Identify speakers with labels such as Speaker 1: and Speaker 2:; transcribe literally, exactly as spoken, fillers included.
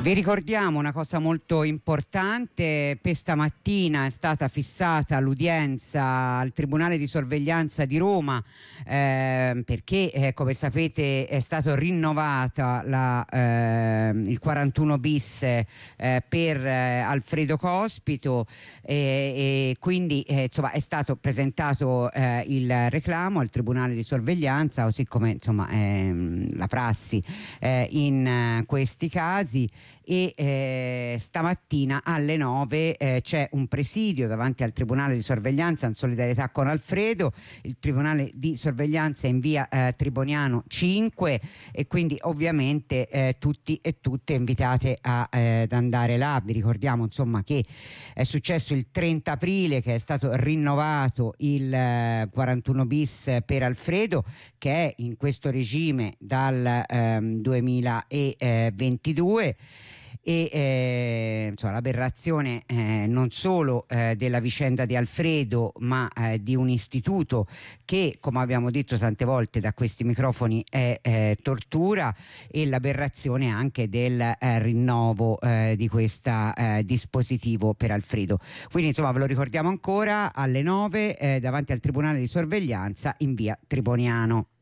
Speaker 1: Vi ricordiamo una cosa molto importante: per stamattina è stata fissata l'udienza al Tribunale di Sorveglianza di Roma eh, perché eh, come sapete è stato rinnovata la, eh, il quarantuno bis eh, per eh, Alfredo Cospito e, e quindi eh, insomma è stato presentato eh, il reclamo al Tribunale di Sorveglianza, così come insomma eh, la prassi eh, in eh, questi casi. E eh, stamattina alle nove eh, c'è un presidio davanti al Tribunale di Sorveglianza in solidarietà con Alfredo. Il Tribunale di Sorveglianza è in via eh, Triboniano cinque e quindi ovviamente eh, tutti e tutte invitate a, eh, ad andare là. Vi ricordiamo insomma che è successo il trenta aprile che è stato rinnovato il eh, quarantuno bis per Alfredo, che è in questo regime dal ehm, duemilaventidue. E eh, insomma, l'aberrazione eh, non solo eh, della vicenda di Alfredo, ma eh, di un istituto che, come abbiamo detto tante volte da questi microfoni, è eh, tortura, e l'aberrazione anche del eh, rinnovo eh, di questo eh, dispositivo per Alfredo. Quindi insomma ve lo ricordiamo ancora alle nove eh, davanti al Tribunale di Sorveglianza in via Triboniano.